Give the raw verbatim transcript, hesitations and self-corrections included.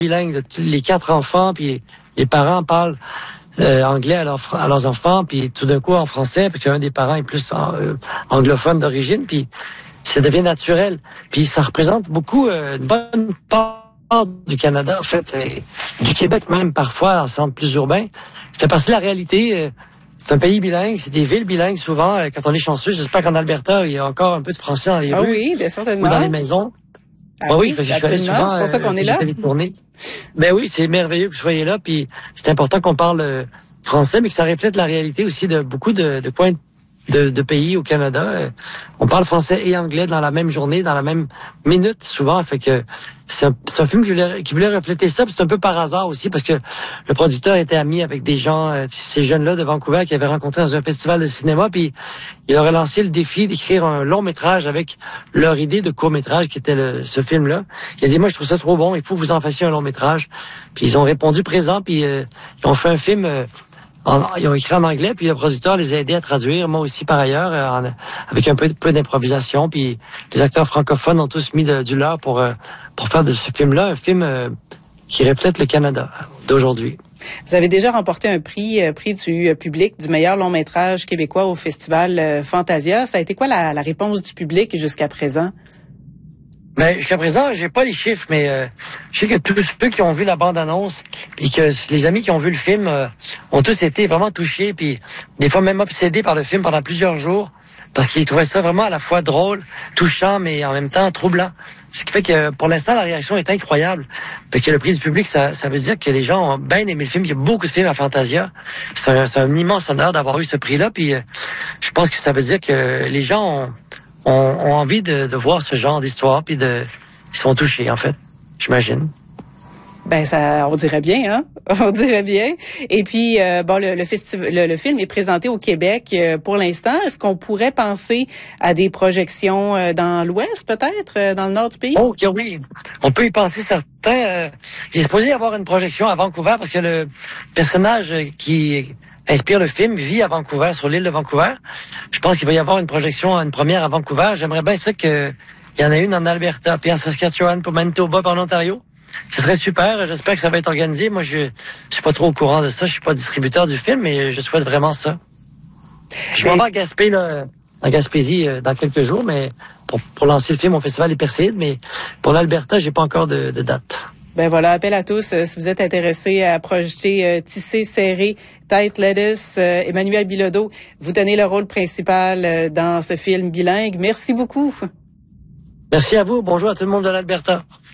bilingue, de tous les quatre enfants, puis les parents parlent euh, anglais à, leur, à leurs enfants, puis tout d'un coup en français, parce qu'un des parents est plus euh, anglophone d'origine, puis ça devient naturel. Puis ça représente beaucoup, euh, une bonne part du Canada, en fait, et du Québec même parfois, en centre plus urbain. Ça fait partie de la réalité. Euh, c'est un pays bilingue, c'est des villes bilingues souvent. Euh, quand on est chanceux, j'espère qu'en Alberta, il y a encore un peu de français dans les ah rues. Oui, bien certainement. Ou dans les maisons. Ah bah oui, oui, je suis allé souvent, c'est pour ça qu'on euh, est là. Ben oui, c'est merveilleux que vous soyez là, puis c'est important qu'on parle euh, français, mais que ça reflète la réalité aussi de beaucoup de, de points de, de pays au Canada. Euh, on parle français et anglais dans la même journée, dans la même minute, souvent. Fait que c'est un, c'est un film qui voulait, qui voulait refléter ça, puis c'est un peu par hasard aussi, parce que le producteur était ami avec des gens, euh, ces jeunes-là de Vancouver qu'il avait rencontrés dans un festival de cinéma, puis il aurait lancé le défi d'écrire un long métrage avec leur idée de court métrage qui était le, ce film-là. Il a dit, moi, je trouve ça trop bon, il faut que vous en fassiez un long métrage. Puis ils ont répondu présent, puis euh, ils ont fait un film... Euh, En, ils ont écrit en anglais, puis le producteur les a aidés à traduire, moi aussi par ailleurs, en, avec un peu, peu d'improvisation. Puis les acteurs francophones ont tous mis de, du leur pour, euh, pour faire de ce film-là un film euh, qui reflète le Canada d'aujourd'hui. Vous avez déjà remporté un prix, euh, prix du public du meilleur long métrage québécois au festival euh, Fantasia. Ça a été quoi la, la réponse du public jusqu'à présent? Ben, jusqu'à présent, j'ai pas les chiffres, mais euh, je sais que tous ceux qui ont vu la bande-annonce et que les amis qui ont vu le film euh, ont tous été vraiment touchés, puis des fois même obsédés par le film pendant plusieurs jours, parce qu'ils trouvaient ça vraiment à la fois drôle, touchant, mais en même temps troublant. Ce qui fait que pour l'instant, la réaction est incroyable. Fait que le prix du public, ça, ça veut dire que les gens ont bien aimé le film. Il y a beaucoup de films à Fantasia. C'est un, c'est un immense honneur d'avoir eu ce prix-là, puis euh, je pense que ça veut dire que les gens ont... ont, ont envie de, de voir ce genre d'histoire, puis de, ils sont touchés, en fait, j'imagine. Ben ça, on dirait bien, hein. On dirait bien. Et puis euh, bon, le, le, festival, le, le film est présenté au Québec euh, pour l'instant. Est-ce qu'on pourrait penser à des projections euh, dans l'Ouest, peut-être, euh, dans le nord du pays? Oh, okay, oui, on peut y penser certains. Euh, il est supposé y avoir une projection à Vancouver parce que le personnage qui inspire le film vit à Vancouver, sur l'île de Vancouver. Je pense qu'il va y avoir une projection, une première à Vancouver. J'aimerais bien ça que il y en ait une en Alberta, puis en Saskatchewan, pour Manitoba, puis en Ontario. Ce serait super. J'espère que ça va être organisé. Moi, je, je suis pas trop au courant de ça. Je suis pas distributeur du film, mais je souhaite vraiment ça. Je m'en vais à Gaspé, là, en Gaspésie, euh, dans quelques jours, mais pour, pour lancer le film au Festival des Perséides. Mais pour l'Alberta, j'ai pas encore de, de date. Ben voilà, appel à tous. Euh, si vous êtes intéressés à projeter euh, Tisser serré, Tight Lettuce, euh, Emmanuel Bilodeau, vous tenez le rôle principal euh, dans ce film bilingue. Merci beaucoup. Merci à vous. Bonjour à tout le monde de l'Alberta.